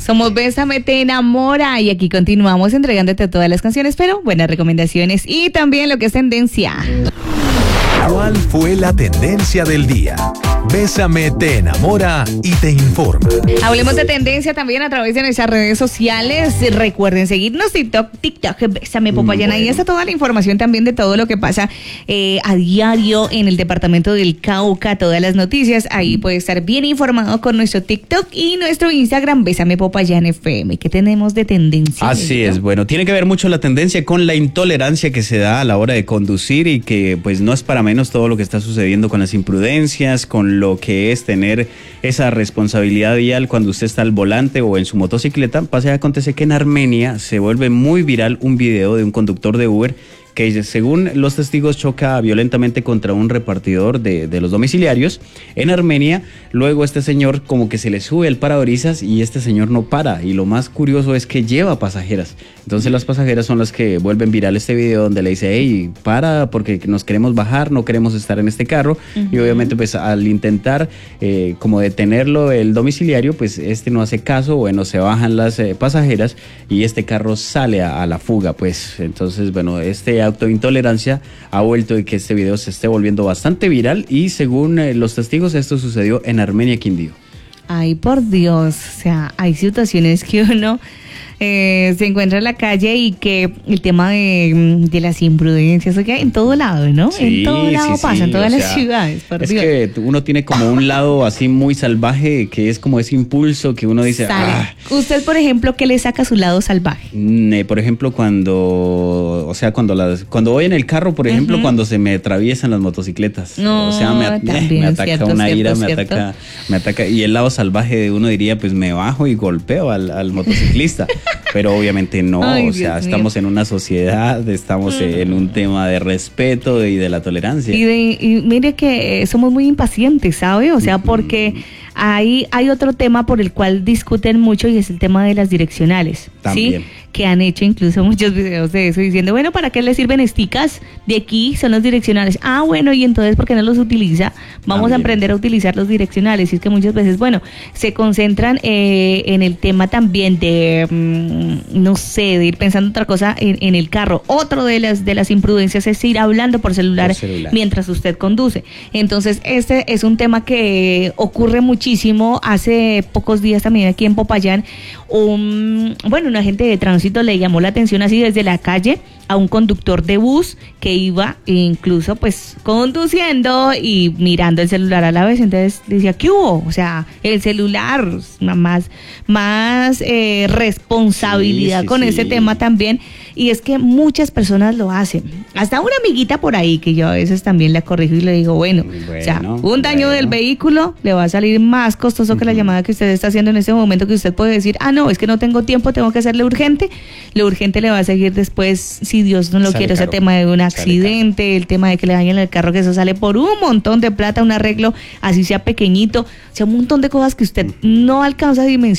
Somos Bésame, te enamora y aquí continuamos entregándote todas las canciones, pero buenas recomendaciones y también lo que es tendencia. ¿Cuál fue la tendencia del día? Bésame, te enamora y te informa. Hablemos de tendencia también a través de nuestras redes sociales. Recuerden seguirnos TikTok, Bésame Popayán. Ahí está toda la información también de todo lo que pasa a diario en el departamento del Cauca, todas las noticias. Ahí puede estar bien informado con nuestro TikTok y nuestro Instagram, Bésame Popayán FM. ¿Qué tenemos de tendencia? Así es, bueno, tiene que ver mucho la tendencia con la intolerancia que se da a la hora de conducir y que pues no es para menos todo lo que está sucediendo con las imprudencias, con lo que es tener esa responsabilidad vial cuando usted está al volante o en su motocicleta. Pasa y acontece que en Armenia se vuelve muy viral un video de un conductor de Uber que, según los testigos, choca violentamente contra un repartidor de los domiciliarios en Armenia. Luego este señor como que se le sube el parabrisas y este señor no para, y lo más curioso es que lleva pasajeras. Entonces las pasajeras son las que vuelven viral este video donde le dice: hey, para, porque nos queremos bajar, no queremos estar en este carro. Y obviamente pues al intentar como detenerlo el domiciliario, pues este no hace caso. Bueno, se bajan las pasajeras y este carro sale a la fuga. Pues entonces, bueno, este acto de intolerancia ha vuelto y que este video se esté volviendo bastante viral, y según los testigos esto sucedió en Armenia, Quindío. Ay, por Dios, o sea, hay situaciones que uno se encuentra en la calle y que el tema de las imprudencias, que hay en todo lado, ¿no? Sí, en todo lado pasa, en todas las ciudades, por es Dios. que uno tiene como un lado así muy salvaje, que es como ese impulso que uno dice... Usted, por ejemplo, ¿qué le saca a su lado salvaje? Por ejemplo, cuando voy en el carro, por ejemplo, cuando se me atraviesan las motocicletas. No, o sea, me ataca cierto, una cierto, ira, cierto. me ataca, y el lado salvaje de uno diría, pues me bajo y golpeo al motociclista. Pero obviamente no. Ay, o sea, Dios estamos mío. en una sociedad, estamos en un tema de respeto y de la tolerancia. Y mire que somos muy impacientes, ¿sabe? O sea, porque hay otro tema por el cual discuten mucho, y es el tema de las direccionales. También. ¿Sí? Que han hecho incluso muchos videos de eso, diciendo, bueno, ¿para qué le sirven esticas? De aquí son los direccionales. Ah, bueno, y entonces, ¿por qué no los utiliza? Vamos a aprender a utilizar los direccionales. Y es que muchas veces, bueno, se concentran en el tema también de, no sé, de ir pensando otra cosa en el carro. Otro de las imprudencias es ir hablando por celular mientras usted conduce. Entonces, este es un tema que ocurre muchísimo. Hace pocos días también aquí en Popayán, un agente de tránsito le llamó la atención así desde la calle a un conductor de bus que iba incluso pues conduciendo y mirando el celular a la vez. Entonces decía, ¿qué hubo? O sea, el celular, más responsabilidad con ese tema también. Y es que muchas personas lo hacen. Hasta una amiguita por ahí que yo a veces también la corrijo y le digo, bueno, o sea, un daño del vehículo le va a salir más costoso que la llamada que usted está haciendo en este momento, que usted puede decir, no, es que no tengo tiempo, tengo que hacerle urgente. Lo urgente le va a seguir después, si Dios no lo quiere, ese tema de un accidente, el tema de que le dañen el carro, que eso sale por un montón de plata, un arreglo, así sea pequeñito, o sea, un montón de cosas que usted no alcanza a dimensionar.